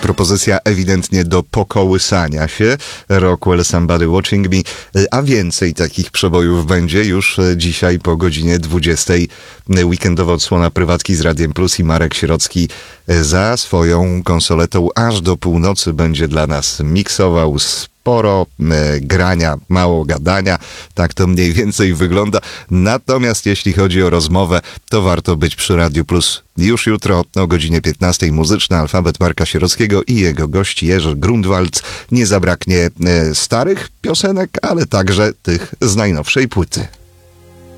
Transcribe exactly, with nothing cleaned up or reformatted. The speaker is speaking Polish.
propozycja ewidentnie do pokołysania się. Rockwell, Somebody Watching Me, a więcej takich przebojów będzie już dzisiaj po godzinie dwudziestej. Weekendowa odsłona prywatki z Radiem Plus i Marek Sierocki za swoją konsoletą aż do północy będzie dla nas miksował. Sporo e, grania, mało gadania. Tak to mniej więcej wygląda. Natomiast jeśli chodzi o rozmowę, to warto być przy Radiu Plus już jutro o godzinie piętnastej. Muzyczny alfabet Marka Sierockiego i jego gości Jerzy Grunwald. Nie zabraknie e, starych piosenek, ale także tych z najnowszej płyty.